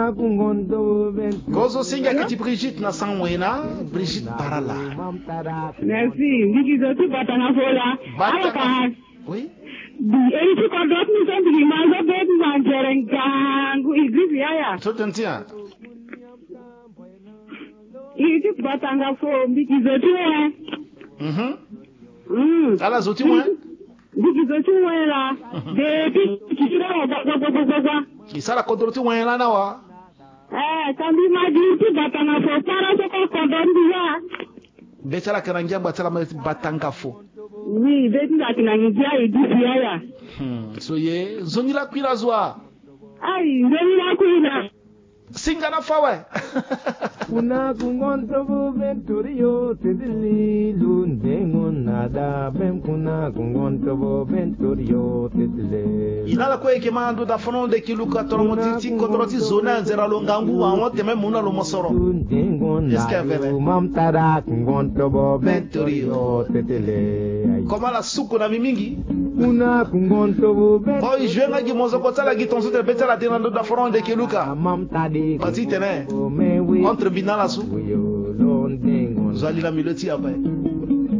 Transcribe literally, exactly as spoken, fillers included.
Gozo singa kiti Brigitte na sangwena Brigitte Barala. Merci. Bikizo tu batanga fola. Batanga. Oui. Eri tu kodot ni sen di mazo bet manjeren gangu igri yaya. Sotentia. Eri tu batanga fo bikizo tu eh. Mhm. Mm. Ala zoti mwa. Bikizo tu wela. Baby kikira wa wa wa wa wa. Kisala kodoro tu wela na wa. Eh, kambi maji tu batanga fo para so ko kodon dia. Betala karangia batala batanga fo. Oui, beti la kinangia idisi yaya. Hmm, so ye zonila kwila zwa. Ai, zonila kwila. Singa na fawe. Kuna kungonto bu venturio tedili lundengon nada bem kuna kungonto bu venturio tedile. Inala ko eke mando da fono de kiluka toromoti kodroti zona zera longangu wa teme muna lo mosoro. Jusqu'à vele. Mamtara kungonto bu venturio tedile. Koma la suku na mimingi. Kuna kungonto bu venturio. Boy jenga gi mozo ko tala gi tonso te betala tenando da fono de kiluka. Mamtadi. Pati tene. Entre binala su. Zali la miloti apai.